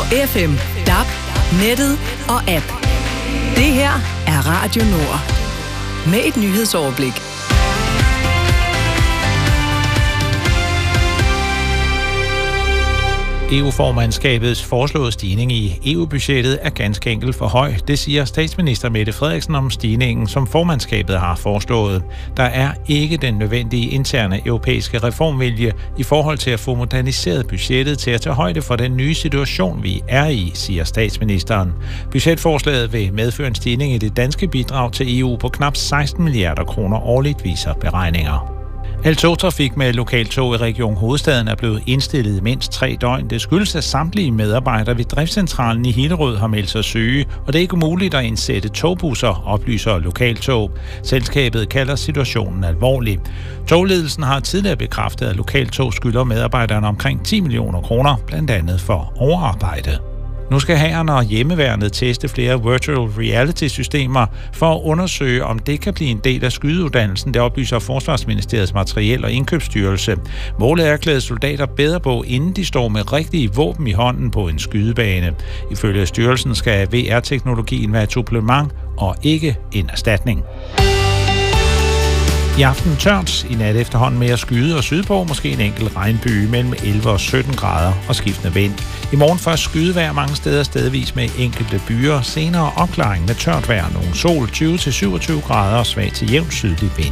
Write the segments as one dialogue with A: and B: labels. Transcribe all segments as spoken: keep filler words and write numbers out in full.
A: F M, D A B, nettet og app. Det her er Radio Nord. Med et nyhedsoverblik.
B: E U-formandskabets foreslåede stigning i E U-budgettet er ganske enkelt for høj. Det siger statsminister Mette Frederiksen om stigningen, som formandskabet har foreslået. Der er ikke den nødvendige interne europæiske reformvilje i forhold til at få moderniseret budgettet til at tage højde for den nye situation, vi er i, siger statsministeren. Budgetforslaget vil medføre en stigning i det danske bidrag til E U på knap seksten milliarder kroner årligt, viser beregninger. Al togtrafik med lokaltog i Region Hovedstaden er blevet indstillet i mindst tre døgn. Det skyldes, at samtlige medarbejdere ved driftscentralen i Hillerød har meldt sig syge, og det er ikke muligt at indsætte togbusser, oplyser lokaltog. Selskabet kalder situationen alvorlig. Togledelsen har tidligere bekræftet, at lokaltog skylder medarbejderne omkring ti millioner kroner, blandt andet for overarbejde. Nu skal hæren og hjemmeværnet teste flere virtual reality-systemer for at undersøge, om det kan blive en del af skydeuddannelsen, det oplyser Forsvarsministeriets Materiel- og Indkøbsstyrelse. Målet er at klæde soldater bedre på, inden de står med rigtige våben i hånden på en skydebane. Ifølge styrelsen skal V R-teknologien være et supplement og ikke en erstatning. I aften tørt, i nat efterhånden mere skyde og sydpå, måske en enkelt regnbyge mellem elleve og sytten grader og skiftende vind. I morgen først skydevejr mange steder stedvis med enkelte byer, senere opklaring med tørt vejr, nogle sol tyve til syvogtyve grader og svag til jævnt sydlig vind.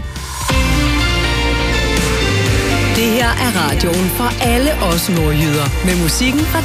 A: Det her er radioen for alle os nordjyder med musikken fra